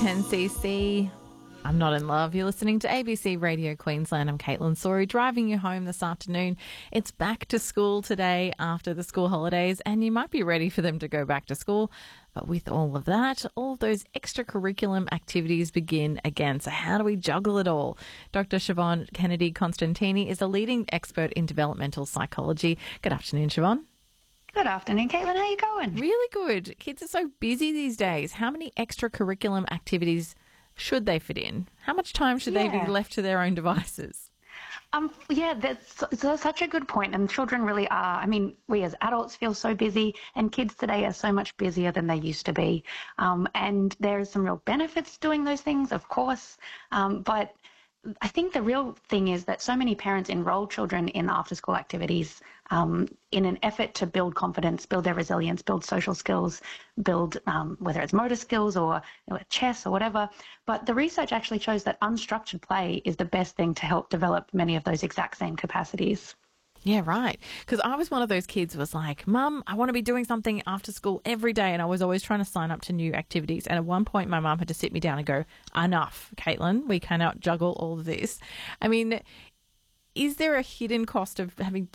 10cc. I'm not in love. You're listening to ABC Radio Queensland. I'm Caitlin Sorry, driving you home this afternoon. It's back to school today after the school holidays, and you might be ready for them to go back to school. But with all of that, all of those extracurriculum activities begin again. So how do we juggle it all? Dr. Siobhan Kennedy-Constantini is a leading expert in developmental psychology. Good afternoon, Siobhan. Good afternoon, Caitlin. How are you going? Really good. Kids are so busy these days. How many extracurriculum activities should they fit in? How much time should they be left to their own devices? That's such a good point. And children really are. I mean, we as adults feel so busy, and kids today are so much busier than they used to be. And there's some real benefits doing those things, of course. But I think the real thing is that so many parents enroll children in after-school activities in an effort to build confidence, build their resilience, build social skills, build whether it's motor skills or chess or whatever. But the research actually shows that unstructured play is the best thing to help develop many of those exact same capacities. Yeah, right. Because I was one of those kids who was like, Mum, I want to be doing something after school every day. And I was always trying to sign up to new activities. And at one point, my mum had to sit me down and go, enough, Caitlin, we cannot juggle all of this. I mean, is there a hidden cost of having